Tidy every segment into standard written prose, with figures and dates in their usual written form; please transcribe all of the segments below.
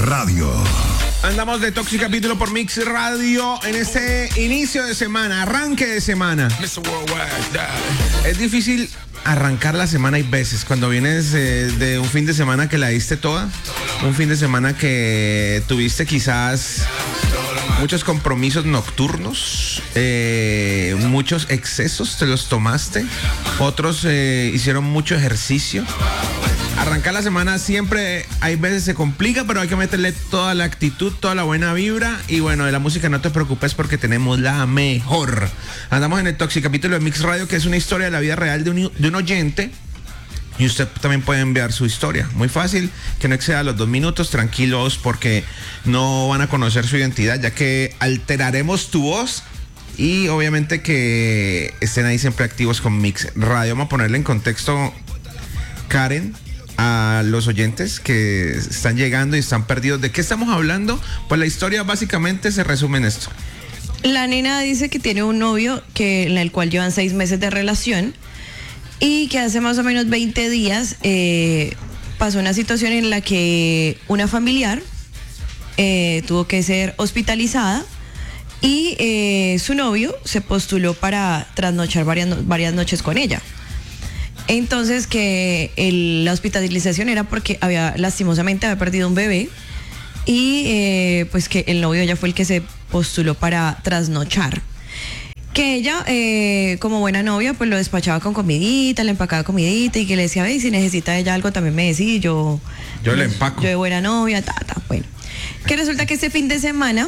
Radio. Andamos de Toxic Capítulo por Mix Radio en este inicio de semana, arranque de semana. Es difícil arrancar la semana, hay veces cuando vienes de un fin de semana que la diste toda, un fin de semana que tuviste quizás muchos compromisos nocturnos, muchos excesos, te los tomaste, otros hicieron mucho ejercicio. Arrancar la semana siempre, hay veces se complica, pero hay que meterle toda la actitud, toda la buena vibra. Y bueno, de la música no te preocupes porque tenemos la mejor. Andamos en el Toxic Capítulo de Mix Radio, que es una historia de la vida real de un oyente. Y usted también puede enviar su historia. Muy fácil, que no exceda los 2 minutos, tranquilos, porque no van a conocer su identidad, ya que alteraremos tu voz. Y obviamente que estén ahí siempre activos con Mix Radio. Vamos a ponerle en contexto, Karen, a los oyentes que están llegando y están perdidos. ¿De qué estamos hablando? Pues la historia básicamente se resume en esto. La nena dice que tiene un novio en el cual llevan 6 meses de relación y que hace más o menos 20 días pasó una situación en la que una familiar tuvo que ser hospitalizada y su novio se postuló para trasnochar varias noches con ella. Entonces que la hospitalización era porque lastimosamente había perdido un bebé y pues que el novio ya fue el que se postuló para trasnochar. Que ella, como buena novia, pues lo despachaba con comidita, le empacaba comidita y que le decía, ve, si necesita ella algo también me decía, yo le empaco. Yo de buena novia, bueno. Que resulta que este fin de semana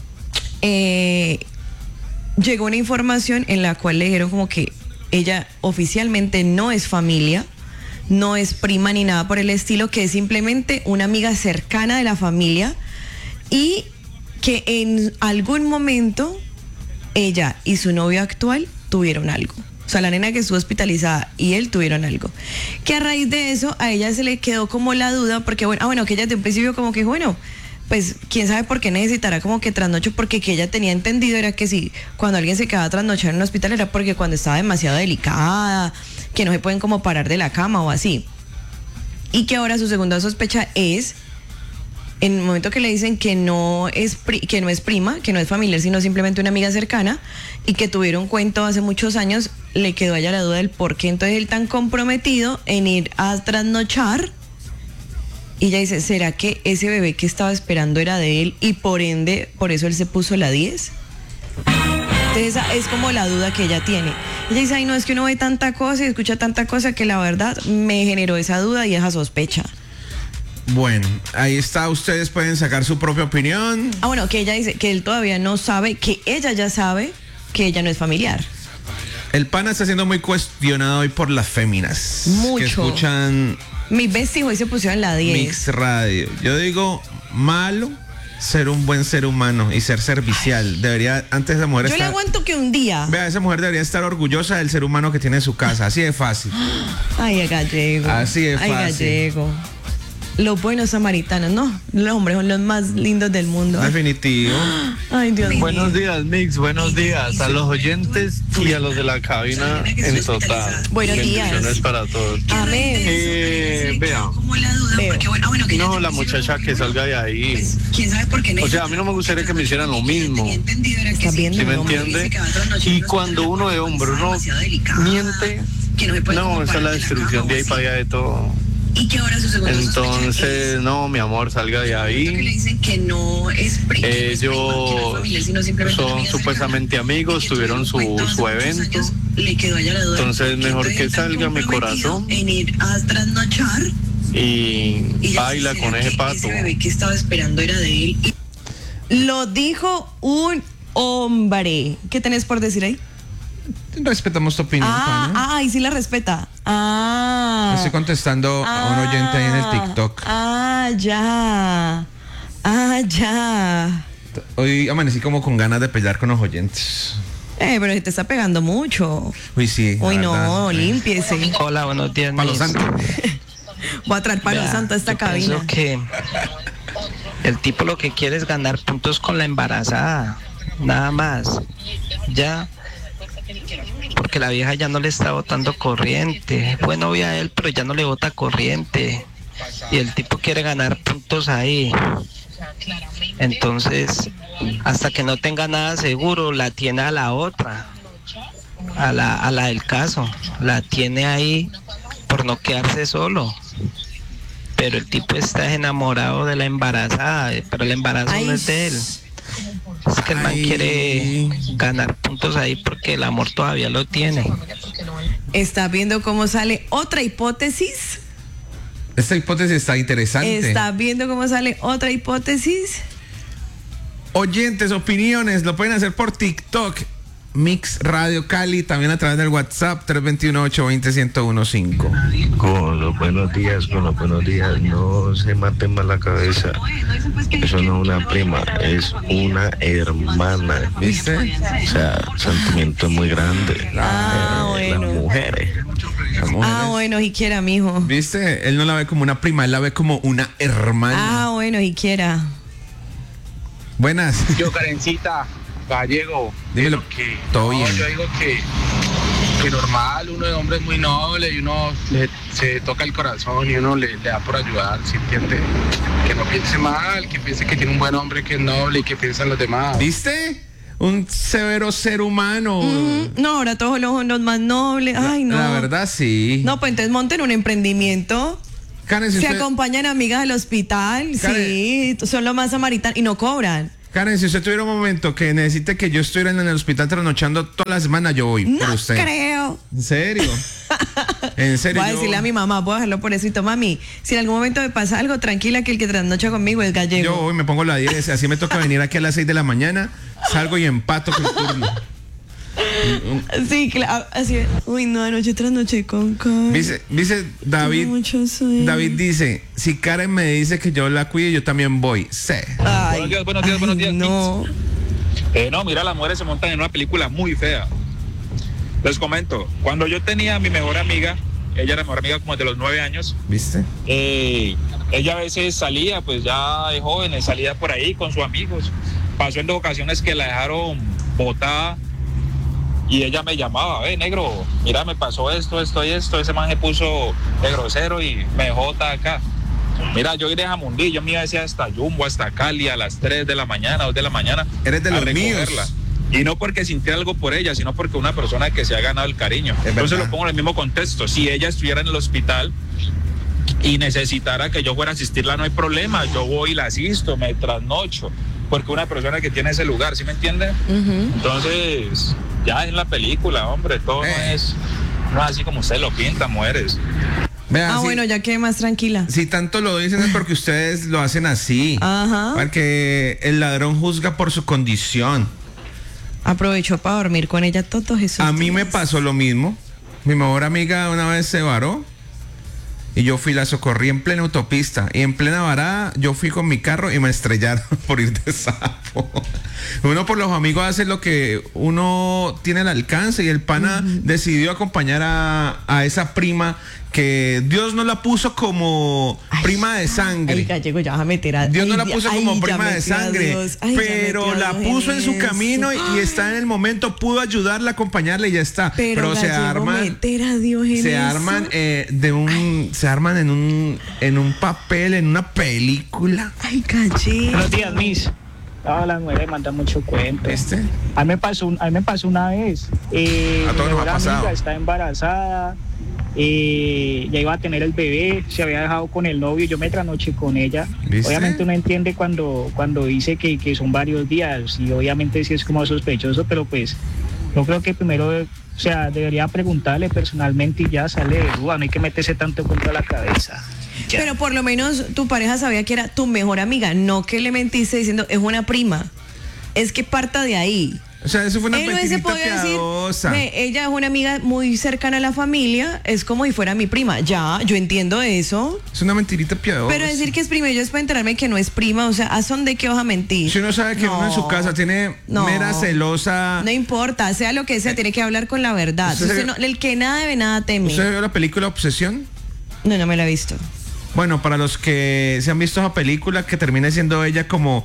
llegó una información en la cual le dijeron como que ella oficialmente no es familia, no es prima ni nada por el estilo, que es simplemente una amiga cercana de la familia y que en algún momento ella y su novio actual tuvieron algo. O sea, la nena que estuvo hospitalizada y él tuvieron algo. Que a raíz de eso a ella se le quedó como la duda, porque bueno, que ella de un principio como que bueno, pues quién sabe por qué necesitará como que trasnocho, porque que ella tenía entendido era que si cuando alguien se quedaba trasnochar en un hospital era porque cuando estaba demasiado delicada, que no se pueden como parar de la cama o así. Y que ahora su segunda sospecha es, en el momento que le dicen que no es prima, que no es familiar, sino simplemente una amiga cercana, y que tuvieron cuento hace muchos años, le quedó a ella la duda del por qué entonces él tan comprometido en ir a trasnochar. Y ella dice, ¿será que ese bebé que estaba esperando era de él y por ende, por eso él se puso la 10? Entonces esa es como la duda que ella tiene. Ella dice, ay no, es que uno ve tanta cosa y escucha tanta cosa que la verdad me generó esa duda y esa sospecha. Bueno, ahí está, ustedes pueden sacar su propia opinión. Bueno, que ella dice que él todavía no sabe, que ella ya sabe que ella no es familiar. El pana está siendo muy cuestionado hoy por las féminas. Mucho. Que escuchan mis vestidos hoy se pusieron la 10. Mix Radio. Yo digo, malo ser un buen ser humano y ser servicial. Debería, antes esa mujer Yo le aguanto que un día. Vea, esa mujer debería estar orgullosa del ser humano que tiene en su casa. Así de fácil. Ay, gallego. Así de fácil. Ay, gallego. Los buenos samaritanos, no. Los hombres son los más lindos del mundo. Definitivo. Ay, Dios mío. Buenos días, Mix. Buenos días a los oyentes y a los de la cabina en total. Buenos días. Bendiciones para todos. Amén. Vea. No, la muchacha que salga de ahí. O sea, a mí no me gustaría que me hicieran lo mismo. ¿Estás viendo? ¿Sí me entiende? Y cuando uno de hombre, uno miente, no, esa es la destrucción de ahí para allá de todo. Entonces, no, mi amor, salga de ahí. Ellos son supuestamente amigos, tuvieron su evento. Entonces, mejor que salga mi corazón y baila con ese pato. Lo dijo un hombre. ¿Qué tenés por decir ahí? Respetamos tu opinión, pana. Y sí la respeta. Estoy contestando a un oyente ahí en el TikTok. Ya. Hoy amanecí como con ganas de pelear con los oyentes. Pero se te está pegando mucho. Uy, sí. Uy, no, límpiese. Hola, buenos días. Palo Santo. Voy a traer Palo Santo a esta cabina. Pienso que el tipo lo que quiere es ganar puntos con la embarazada. Nada más. Ya. Porque la vieja ya no le está botando corriente. Fue novia a él, pero ya no le bota corriente. Y el tipo quiere ganar puntos ahí. Entonces, hasta que no tenga nada seguro, la tiene a la otra, a la del caso, la tiene ahí por no quedarse solo. Pero el tipo está enamorado de la embarazada, pero el embarazo no es de él. Es que el man quiere ganar puntos ahí porque el amor todavía lo tiene. ¿Estás viendo cómo sale otra hipótesis? Esta hipótesis está interesante. ¿Estás viendo cómo sale otra hipótesis? Oyentes, opiniones, lo pueden hacer por TikTok, Mix Radio Cali, también a través del WhatsApp 321-820-1015. Con los buenos días, no se maten más la cabeza. Eso no es una prima, es una hermana, ¿viste? O sea, sentimiento muy grande. Bueno. Las mujeres. Bueno, Jiquiera, mijo. ¿Viste? Él no la ve como una prima, él la ve como una hermana. Bueno, Jiquiera. Buenas. Yo, Karencita, Gallego. Dímelo. Todo bien. Yo digo que normal, uno de hombre es muy noble y uno se toca el corazón y uno le da por ayudar, ¿sí entiende? Que no piense mal, que piense que tiene un buen hombre que es noble y que piensa en los demás. ¿Viste? Un severo ser humano. No, ahora todos los hombres más nobles. Ay, no. La verdad, sí. No, pues entonces monten un emprendimiento. Karen, si se usted... acompañan amigas al hospital. Karen, sí, son los más samaritanos y no cobran. Karen, si usted tuviera un momento que necesite que yo estuviera en el hospital trasnochando toda la semana, yo voy por usted. No creo. ¿En serio? ¿En serio? Voy a decirle a mi mamá, puedo dejarlo por escrito. Mami, si en algún momento me pasa algo, tranquila que el que trasnocha conmigo es Gallego. Yo voy, me pongo la 10, así me toca venir aquí a las 6 de la mañana, salgo y empato con el turno. Sí, claro, así es. Uy, no, anoche trasnoché con Karen. Dice David. David dice, si Karen me dice que yo la cuide, yo también voy. Sé. Buenos días. No. No, mira, las mujeres se montan en una película muy fea. Les comento, cuando yo tenía a mi mejor amiga, ella era mi mejor amiga como de los 9 años. ¿Viste? Ella a veces salía, pues ya de jóvenes, salía por ahí con sus amigos. Pasó en 2 ocasiones que la dejaron botada. Y ella me llamaba, negro, mira, me pasó esto y esto, ese man se puso de grosero y me dejó botada acá. Mira, yo iré a Jamundí, yo me iba a decir hasta Jumbo, hasta Cali, a las 3 de la mañana, 2 de la mañana. Eres de los míos. Y no porque sintiera algo por ella, sino porque una persona que se ha ganado el cariño. Entonces lo pongo en el mismo contexto. Si ella estuviera en el hospital y necesitara que yo fuera a asistirla, no hay problema, yo voy y la asisto, me trasnocho, porque una persona que tiene ese lugar, ¿sí me entiende? Entonces, ya en la película, hombre, todo no es así como usted lo pinta, mujeres. Vean, bueno, ya quedé más tranquila. Si tanto lo dicen es porque ustedes lo hacen así. Ajá. Porque el ladrón juzga por su condición. Aprovechó para dormir con ella todos esos A mí días. me pasó lo mismo. Mi mejor amiga una vez se varó y yo fui, la socorrí en plena autopista y en plena varada yo fui con mi carro y me estrellaron por ir de sapo. Uno por los amigos hace lo que uno tiene al alcance y el pana decidió acompañar a esa prima que Dios no la puso como prima de sangre. Ay, Gallego, ya vas a meter a... Dios no la puso como prima de sangre, pero la puso en su camino y está en el momento, pudo ayudarla, acompañarle y ya está. Pero se arman, se arman se arman en un papel, en una película. Ay, Gallego. Buenos días, Miss. Las mujeres mandan mucho cuento. A mí me pasó una vez. A todos nos ha pasado. Amiga está embarazada. Ya iba a tener el bebé, se había dejado con el novio, yo me trasnoché con ella. ¿Viste? Obviamente uno entiende cuando dice que son varios días y obviamente sí es como sospechoso, pero pues yo creo que primero, o sea, debería preguntarle personalmente y ya sale de duda, no hay que meterse tanto contra la cabeza. Ya. Pero por lo menos tu pareja sabía que era tu mejor amiga, no que le mentiste diciendo es una prima. Es que parta de ahí. O sea, eso fue una mentirita piadosa. Decir, ella es una amiga muy cercana a la familia, es como si fuera mi prima. Ya, yo entiendo eso. Es una mentirita piadosa. Pero decir que es prima, yo después enterarme que no es prima, o sea, ¿a son de qué vas a mentir? Si uno sabe que uno en su casa tiene mera celosa. No importa, sea lo que sea, tiene que hablar con la verdad. El que nada debe, nada teme. ¿Usted vio la película Obsesión? No me la he visto. Bueno, para los que se han visto esa película, que termina siendo ella como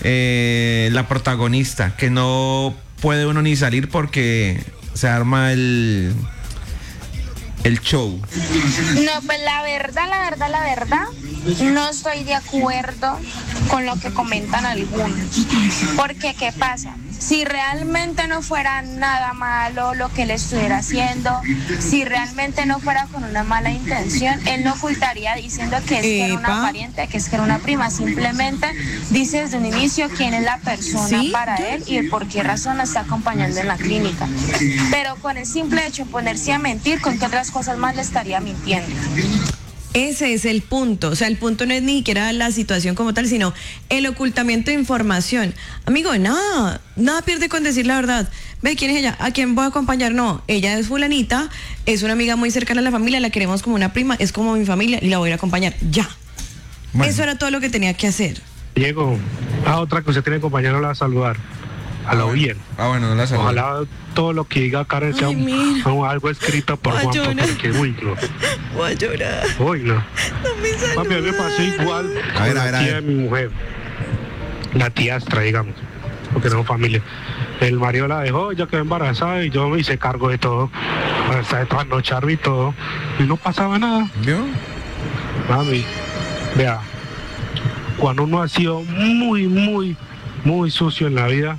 la protagonista, que no puede uno ni salir porque se arma el show. No, pues la verdad, no estoy de acuerdo con lo que comentan algunos. Porque, ¿qué pasa? Si realmente no fuera nada malo lo que él estuviera haciendo, si realmente no fuera con una mala intención, él no ocultaría diciendo que es que era una pariente, que es que era una prima. Simplemente dice desde un inicio quién es la persona para él y por qué razón la está acompañando en la clínica. Pero con el simple hecho de ponerse a mentir, ¿con qué otras cosas más le estaría mintiendo? Ese es el punto, o sea, el punto no es ni siquiera la situación como tal, sino el ocultamiento de información. Amigo, nada pierde con decir la verdad. Ve, ¿quién es ella? ¿A quién voy a acompañar? No, ella es fulanita, es una amiga muy cercana a la familia, la queremos como una prima, es como mi familia y la voy a ir a acompañar. Ya. Bueno. Eso era todo lo que tenía que hacer. Diego, otra que usted tiene que acompañarla a saludar. A lo bien. Bueno, no la saludo. Ojalá todo lo que diga Karen sea algo escrito por Juan, porque uy, no. Voy a llorar. Uy, no. No me saluda. Papi, a mí me pasó igual con la tía de mi mujer. La tiastra, digamos, porque no es familia. El marido la dejó, ella quedó embarazada y yo me hice cargo de todo. Hasta de trasnocharme y todo. Y no pasaba nada. ¿Yo? Mami, vea, cuando uno ha sido muy sucio en la vida,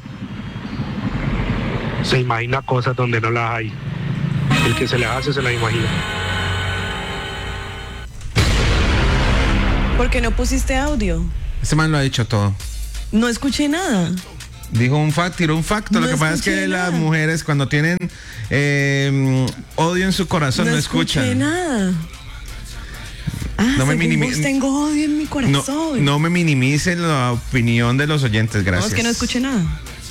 se imagina cosas donde no las hay. El que se las hace se las imagina. ¿Por qué no pusiste audio? Ese man lo ha dicho todo. No escuché nada. Dijo tiró un facto. Lo que pasa es que las mujeres cuando tienen odio en su corazón no escuchan. No escuché nada. No me tengo odio en mi corazón. No me minimicen la opinión de los oyentes, gracias. No, es que no escuché nada.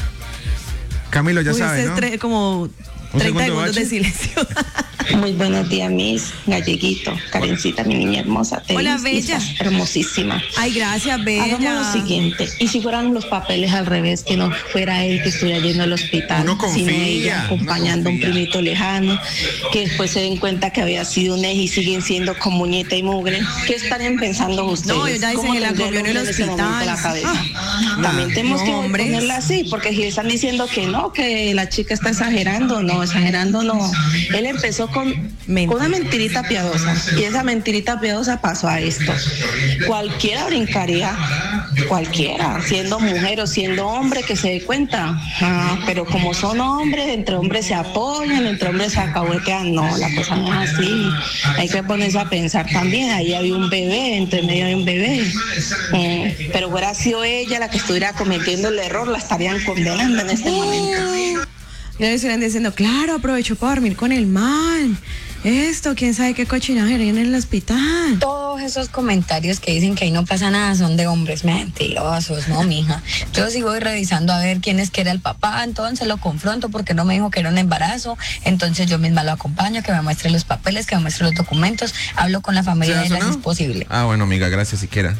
Camilo, ya sabe, ¿no? Como 30 segundos de silencio. Muy buenos días, mis galleguito, Karencita, mi niña hermosa. Hola, bella. Hermosísima. Ay, gracias, bella. Hagamos lo siguiente, y si fueran los papeles al revés, que no fuera él que estuviera yendo al hospital, sino ella acompañando a un primito lejano, que después se den cuenta que había sido un eje y siguen siendo con muñeca y mugre. ¿Qué estarían pensando ustedes? No, ya dicen que la comió en el hospital. También tenemos que ponerla así, porque si están diciendo que no, que la chica está exagerando, no. Él empezó con una mentirita piadosa y esa mentirita piadosa pasó a esto. Cualquiera brincaría, cualquiera, siendo mujer o siendo hombre, que se dé cuenta. Pero como son hombres, entre hombres se apoyan, entre hombres se acahuetean. No, la cosa no es así. Hay que ponerse a pensar también. Ahí había un bebé, entre medio hay un bebé. Pero hubiera sido ella la que estuviera cometiendo el error, la estarían condenando en este momento. Y le estuvieran diciendo, claro, aprovechó para dormir con el man. Esto, quién sabe qué cochinaje en el hospital. Todos esos comentarios que dicen que ahí no pasa nada son de hombres mentirosos, no, mija. Yo sí voy revisando a ver quién es que era el papá, entonces lo confronto porque no me dijo que era un embarazo, entonces yo misma lo acompaño, que me muestre los papeles, que me muestre los documentos, hablo con la familia de él, si es posible. Bueno, amiga, gracias siquiera.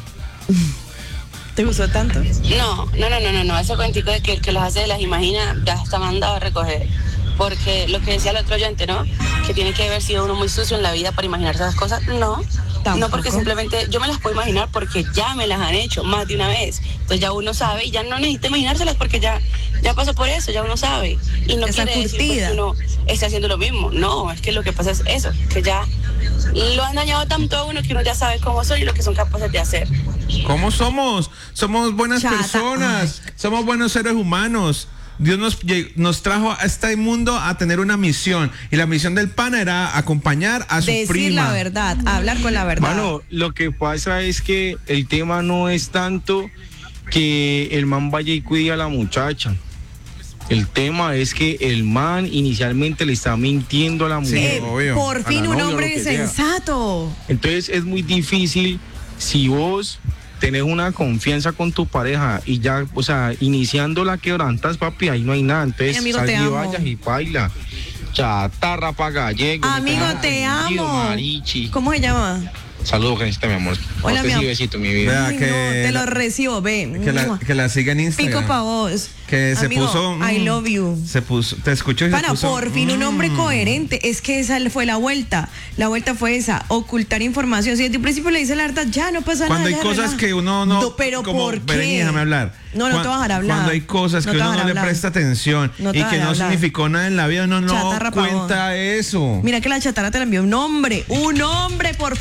¿Te gustó tanto? No. Ese cuentito de que el que los hace las imagina ya está mandado a recoger. Porque lo que decía el otro oyente, ¿no? Que tiene que haber sido uno muy sucio en la vida para imaginarse esas cosas. No, porque simplemente yo me las puedo imaginar porque ya me las han hecho más de una vez. Entonces ya uno sabe y ya no necesita imaginárselas porque ya pasó por eso, ya uno sabe. Y no quiere decir que uno esté haciendo lo mismo. No, es que lo que pasa es eso, que ya lo han dañado tanto a uno que uno ya sabe cómo son y lo que son capaces de hacer. ¿Cómo somos? Somos buenas personas, somos buenos seres humanos. Dios nos trajo a este mundo a tener una misión y la misión del pana era acompañar a su prima. Decir la verdad, hablar con la verdad. Bueno, lo que pasa es que el tema no es tanto que el man vaya y cuide a la muchacha. El tema es que el man inicialmente le está mintiendo a la mujer. Obvio. Por fin un hombre sensato. Entonces es muy difícil si vos tenés una confianza con tu pareja y ya, o sea, iniciando la quebrantas, papi, ahí no hay nada. Entonces amigo, te amo. Vayas y baila. Chatarra pa' gallego. Amigo, te amo. Marichi. ¿Cómo se llama? Saludos, Carencita, mi amor. Hola, mi amor. Besito, mi vida. Ay, no, te lo recibo, ve. Que la siga en Instagram. Pico pa' vos. Que amigo, se puso. I love you. Se puso, te escuchó y se puso. Por fin un hombre coherente. Es que esa fue la vuelta. La vuelta fue esa, ocultar información. Si desde un principio le dice la verdad, ya no pasa cuando nada. Cuando hay cosas que uno no. Pero como, ¿por qué? Déjame hablar. No te vas a dejar hablar. Cuando hay cosas que uno no le presta atención y que no significó nada en la vida, uno no cuenta eso. Mira que la chatarra te la envió un hombre. Un hombre por fin te mandó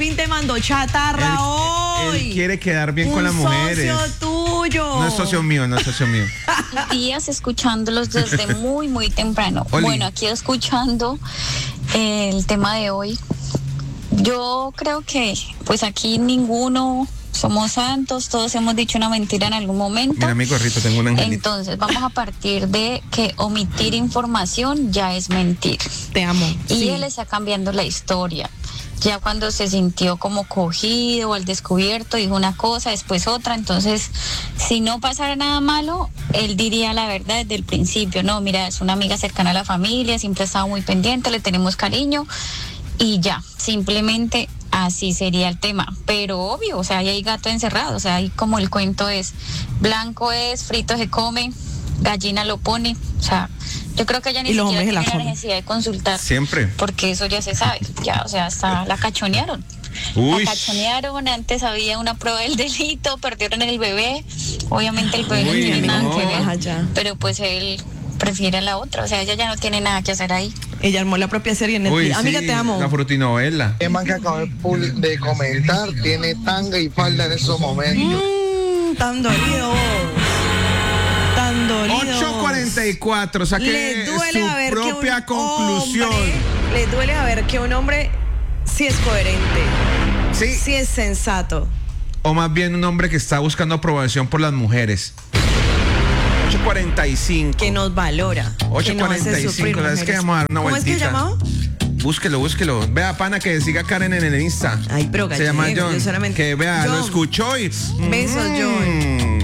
hablando chatarra hoy. Él quiere quedar bien con las mujeres. Socio tuyo. No es socio mío, no es socio mío. Días escuchándolos desde muy, muy temprano. Oli. Bueno, aquí escuchando el tema de hoy. Yo creo que pues aquí ninguno somos santos, todos hemos dicho una mentira en algún momento. Mira mi gorrito, tengo un angelito. Entonces vamos a partir de que omitir información ya es mentir. Te amo. Y Sí. él está cambiando la historia. Ya cuando se sintió como cogido o al descubierto, dijo una cosa, después otra. Entonces, si no pasara nada malo, él diría la verdad desde el principio. No, mira, es una amiga cercana a la familia, siempre ha estado muy pendiente, le tenemos cariño y ya, simplemente así sería el tema. Pero obvio, o sea, ahí hay gato encerrado, o sea, ahí como el cuento es, blanco es, frito se come, gallina lo pone, o sea, yo creo que ella ni Y los siquiera hombres se la tiene la comen. necesidad de consultar. Siempre. Porque eso ya se sabe, ya, o sea, hasta la cachonearon. Uy. La cachonearon, antes había una prueba del delito, perdieron el bebé, obviamente el bebé no Uy, tiene nada no. que ver, Ajá. pero pues él prefiere a la otra, o sea, ella ya no tiene nada que hacer ahí. Ella armó la propia serie en Netflix. Uy, Amiga, sí, te amo. la frutinovela. El man que acabo de comentar tiene tanga y falda en esos momentos. Tan dolido. Tan dolido. 8:44, Le saqué duele su a ver propia que un conclusión. hombre, le duele a ver que un hombre sí es coherente. Sí. Sí es sensato. O más bien un hombre que está buscando aprobación por las mujeres. 8:45. Que nos valora. Que nos hace sufrir, 8:45. Es que vamos a dar una ¿Cómo es que vueltita. llamado? Búsquelo. Vea, pana, que siga Karen en el Insta. Ay, pero Se llama gallego, John. yo solamente- Que vea, lo John. escuchó y... Besos, John.